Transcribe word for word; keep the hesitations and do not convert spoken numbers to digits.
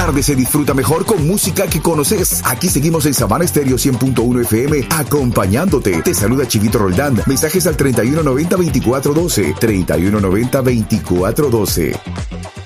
tarde se disfruta mejor con música que conoces. Aquí seguimos en Sabana Estéreo cien punto uno F M acompañándote. Te saluda Chivito Roldán. Mensajes al treinta y uno noventa veinticuatro doce. treinta y uno noventa veinticuatro doce.